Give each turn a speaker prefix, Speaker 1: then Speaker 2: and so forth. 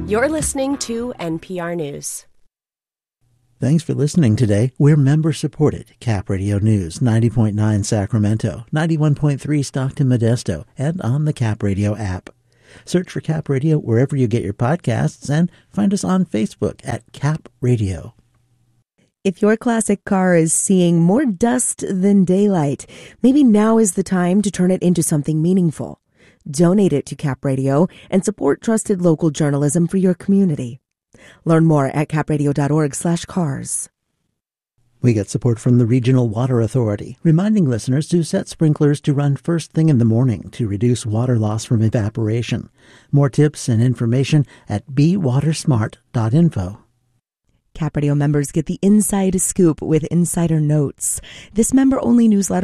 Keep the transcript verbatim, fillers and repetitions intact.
Speaker 1: You're listening to N P R News.
Speaker 2: Thanks for listening today. We're member-supported. Cap Radio News, ninety point nine Sacramento, ninety-one point three Stockton Modesto, and on the Cap Radio app. Search for Cap Radio wherever you get your podcasts and find us on Facebook at Cap Radio.
Speaker 3: If your classic car is seeing more dust than daylight, maybe now is the time to turn it into something meaningful. Donate it to Cap Radio and support trusted local journalism for your community. Learn more at capradio.org slash cars.
Speaker 2: We get support from the Regional Water Authority, reminding listeners to set sprinklers to run first thing in the morning to reduce water loss from evaporation. More tips and information at be water smart dot info.
Speaker 3: Cap Radio members get the inside scoop with Insider Notes. This member-only newsletter